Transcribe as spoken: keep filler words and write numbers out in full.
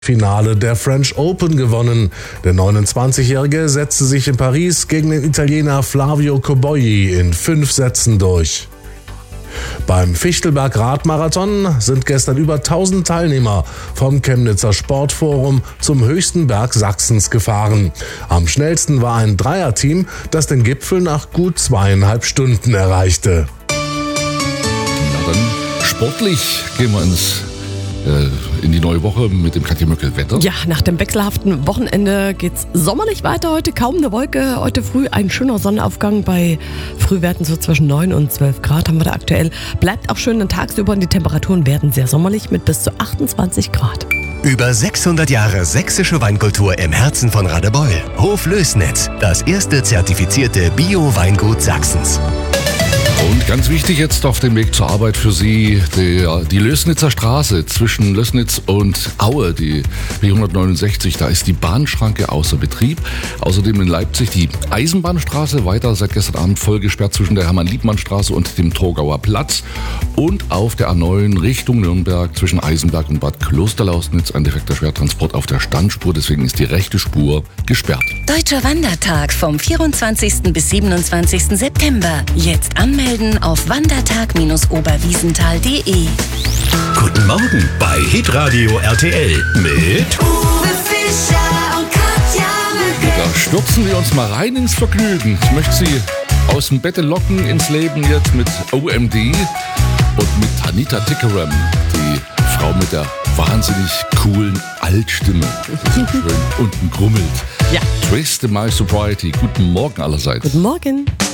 Finale der French Open gewonnen. Der neunundzwanzigjährige setzte sich in Paris gegen den Italiener Flavio Cobolli in fünf Sätzen durch. Beim Fichtelberg-Radmarathon sind gestern über tausend Teilnehmer vom Chemnitzer Sportforum zum höchsten Berg Sachsens gefahren. Am schnellsten war ein Dreierteam, das den Gipfel nach gut zweieinhalb Stunden erreichte. Na dann sportlich gehen wir ins in die neue Woche mit dem Katja Möckel Wetter. Ja, nach dem wechselhaften Wochenende geht's sommerlich weiter. Heute kaum eine Wolke. Heute früh ein schöner Sonnenaufgang bei Frühwerten so zwischen neun und zwölf Grad haben wir da aktuell. Bleibt auch schön dann tagsüber und die Temperaturen werden sehr sommerlich mit bis zu achtundzwanzig Grad. Über sechshundert Jahre sächsische Weinkultur im Herzen von Radebeul. Hof Lößnitz, das erste zertifizierte Bio-Weingut Sachsens. Und ganz wichtig jetzt auf dem Weg zur Arbeit für Sie, die, die Lößnitzer Straße zwischen Lößnitz und Aue, die B hundertneunundsechzig, da ist die Bahnschranke außer Betrieb. Außerdem in Leipzig die Eisenbahnstraße, weiter seit gestern Abend voll gesperrt zwischen der Hermann-Liebmann-Straße und dem Torgauer Platz. Und auf der A neun Richtung Nürnberg zwischen Eisenberg und Bad Klosterlausnitz ein defekter Schwertransport auf der Standspur, deswegen ist die rechte Spur gesperrt. Deutscher Wandertag vom vierundzwanzigsten bis siebenundzwanzigsten September. Jetzt anmelden auf wandertag Bindestrich oberwiesenthal punkt de. Guten Morgen bei Hitradio R T L mit Uwe Fischer und Katja Möckel. Da stürzen wir uns mal rein ins Vergnügen. Ich möchte Sie aus dem Bett locken ins Leben jetzt mit O M D und mit Tanita Tikaram, die Frau mit der wahnsinnig coolen Altstimme. So schön unten grummelt. Ja. Twist My Sobriety. Guten Morgen allerseits. Guten Morgen.